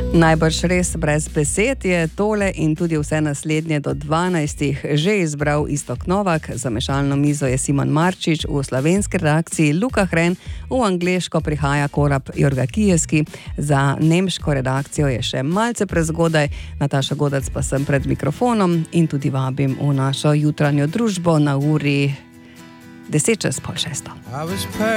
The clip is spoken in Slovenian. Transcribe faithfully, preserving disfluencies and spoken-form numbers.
Najbrž res brez besed je tole in tudi vse naslednje do dvanajstih že izbral Iztok Novak. Za mešalno mizo je Simon Marčič, v slovenski redakciji Luka Hren, v angleško prihaja Korab Jorga Kijevski, za nemško redakcijo je še malce prezgodaj, Nataša Godac pa sem pred mikrofonom in tudi vabim v našo jutranjo družbo na uri deset čez pol šesto.